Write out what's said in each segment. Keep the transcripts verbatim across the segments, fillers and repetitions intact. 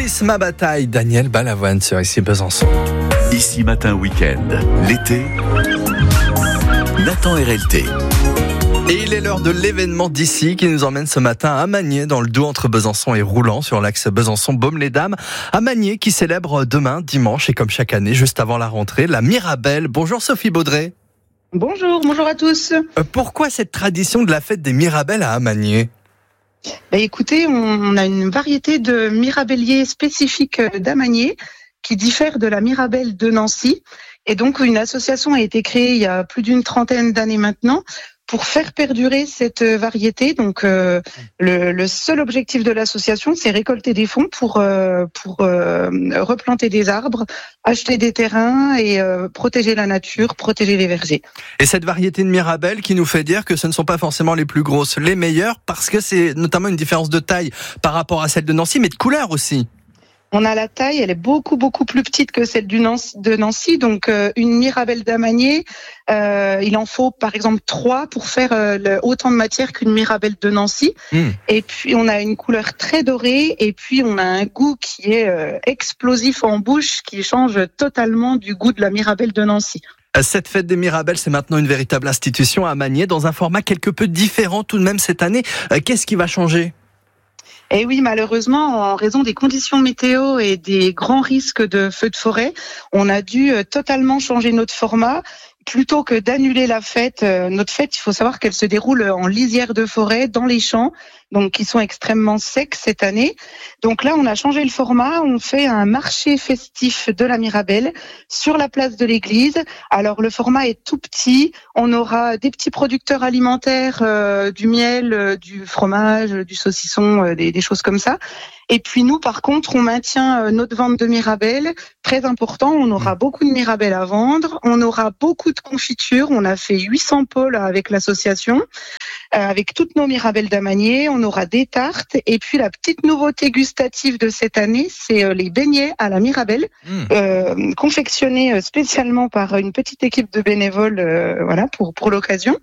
fils, ma bataille, Daniel Balavoine sur Ici Besançon. Ici Matin Week-end, l'été, Nathan R L T. Et il est l'heure de l'événement d'ici qui nous emmène ce matin à Magné, dans le Doubs entre Besançon et Roulan, sur l'axe Besançon-Baume-les-Dames. À Magné qui célèbre demain, dimanche, et comme chaque année, juste avant la rentrée, la Mirabelle. Bonjour Sophie Baudret. Bonjour, bonjour à tous. Euh, pourquoi cette tradition de la fête des Mirabelles à Magné ? Bah écoutez, on a une variété de mirabelliers spécifiques d'Amagné qui diffère de la Mirabelle de Nancy. Et donc, une association a été créée il y a plus d'une trentaine d'années maintenant pour faire perdurer cette variété. Donc, euh, le, le seul objectif de l'association, c'est récolter des fonds pour, euh, pour euh, replanter des arbres, acheter des terrains et euh, protéger la nature, protéger les vergers. Et cette variété de Mirabelle qui nous fait dire que ce ne sont pas forcément les plus grosses, les meilleures, parce que c'est notamment une différence de taille par rapport à celle de Nancy, mais de couleur aussi. On a la taille, elle est beaucoup beaucoup plus petite que celle du Nancy, de Nancy. Donc euh, une Mirabelle d'Amagné, euh, il en faut par exemple trois pour faire euh, le, autant de matière qu'une Mirabelle de Nancy. Mmh. Et puis on a une couleur très dorée et puis on a un goût qui est euh, explosif en bouche, qui change totalement du goût de la Mirabelle de Nancy. Cette fête des Mirabelles, c'est maintenant une véritable institution à Magné, dans un format quelque peu différent tout de même cette année. Qu'est-ce qui va changer ? Et oui, malheureusement, en raison des conditions météo et des grands risques de feux de forêt, on a dû totalement changer notre format. Plutôt que d'annuler la fête, notre fête, il faut savoir qu'elle se déroule en lisière de forêt, dans les champs, donc qui sont extrêmement secs cette année. Donc là, on a changé le format, on fait un marché festif de la Mirabelle sur la place de l'église. Alors le format est tout petit, on aura des petits producteurs alimentaires, euh, du miel, euh, du fromage, du saucisson, euh, des, des choses comme ça. Et puis nous, par contre, on maintient notre vente de Mirabelle, très important. On aura beaucoup de Mirabelle à vendre. On aura beaucoup de confitures. On a fait huit cents pots avec l'association, euh, avec toutes nos Mirabelles d'Amagné. On aura des tartes. Et puis la petite nouveauté gustative de cette année, c'est euh, les beignets à la Mirabelle, mmh. euh, confectionnés spécialement par une petite équipe de bénévoles, euh, voilà, pour pour l'occasion.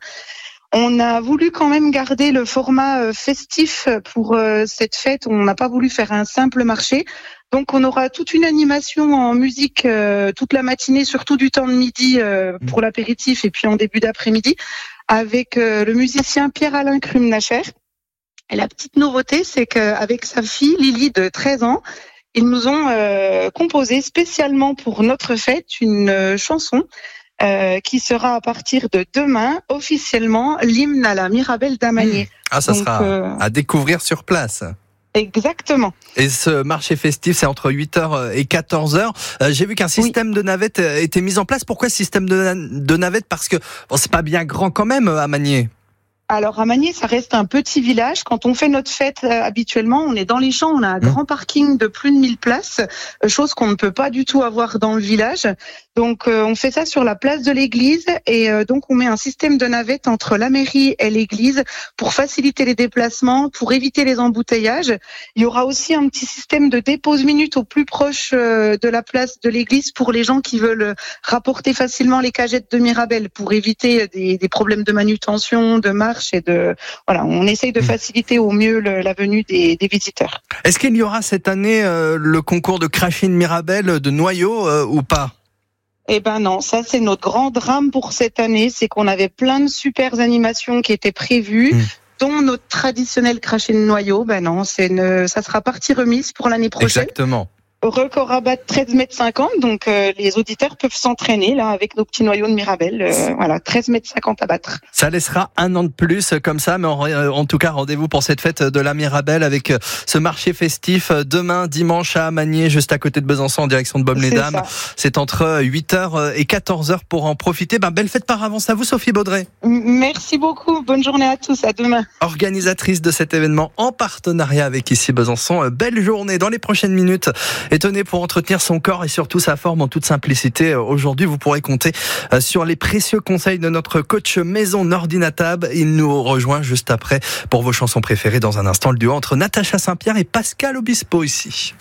On a voulu quand même garder le format festif pour cette fête. On n'a pas voulu faire un simple marché. Donc on aura toute une animation en musique toute la matinée, surtout du temps de midi pour l'apéritif et puis en début d'après-midi, avec le musicien Pierre-Alain Krumnacher. Et la petite nouveauté, c'est qu'avec sa fille Lily de treize ans, ils nous ont composé spécialement pour notre fête une chanson Euh, qui sera à partir de demain officiellement l'hymne à la Mirabelle d'Amagné. Mmh. Ah, ça Donc, sera euh... à découvrir sur place. Exactement. Et ce marché festif, c'est entre huit heures et quatorze heures. Euh, j'ai vu qu'un système oui. de navette était mis en place. Pourquoi système de, na- de navette ? Parce que bon, c'est pas bien grand quand même à Magné. Alors à Magné, ça reste un petit village. Quand on fait notre fête, euh, habituellement, on est dans les champs, on a un mmh. grand parking de plus de mille places, euh, chose qu'on ne peut pas du tout avoir dans le village. Donc euh, on fait ça sur la place de l'église et euh, donc on met un système de navette entre la mairie et l'église pour faciliter les déplacements, pour éviter les embouteillages. Il y aura aussi un petit système de dépose minute au plus proche euh, de la place de l'église pour les gens qui veulent rapporter facilement les cagettes de Mirabelle pour éviter des, des problèmes de manutention, de marche. Et de, voilà, on essaye de faciliter au mieux le, la venue des, des visiteurs. Est-ce qu'il y aura cette année euh, le concours de craching Mirabelle de noyaux euh, ou pas ? Eh ben non, ça c'est notre grand drame pour cette année, c'est qu'on avait plein de super animations qui étaient prévues. Mmh. Dont notre traditionnel crachet de noyaux. Ben non, c'est une, ça sera partie remise pour l'année prochaine. Exactement. Record à battre treize mètres cinquante, donc euh, les auditeurs peuvent s'entraîner là avec nos petits noyaux de Mirabelle. Euh, voilà, treize mètres cinquante à battre. Ça laissera un an de plus comme ça, mais en, en tout cas rendez-vous pour cette fête de la Mirabelle avec ce marché festif demain dimanche à Magné, juste à côté de Besançon en direction de Baume-les-Dames. C'est, C'est entre huit heures et quatorze heures pour en profiter. Ben, belle fête par avance à vous Sophie Baudret. Merci beaucoup, bonne journée à tous, à demain. Organisatrice de cet événement en partenariat avec Ici Besançon. Belle journée dans les prochaines minutes. Et tenez, pour entretenir son corps et surtout sa forme en toute simplicité, aujourd'hui vous pourrez compter sur les précieux conseils de notre coach maison Nordinatab. Il nous rejoint juste après pour vos chansons préférées dans un instant, le duo entre Natacha Saint-Pierre et Pascal Obispo ici.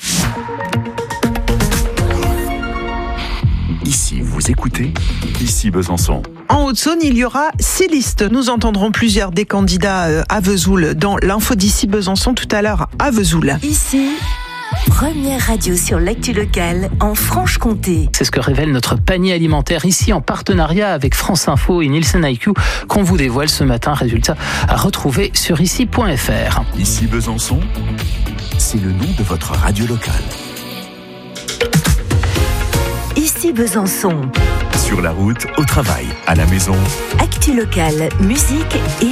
Ici, vous écoutez Ici Besançon. En Haute-Saône, il y aura six listes. Nous entendrons plusieurs des candidats à Vesoul dans l'info d'Ici Besançon tout à l'heure à Vesoul. Ici Première radio sur l'actu locale en Franche-Comté. C'est ce que révèle notre panier alimentaire ici en partenariat avec France Info et Nielsen I Q qu'on vous dévoile ce matin. Résultat à retrouver sur ici point f r. Ici Besançon, c'est le nom de votre radio locale. Ici Besançon. Sur la route, au travail, à la maison. Actu locale, musique et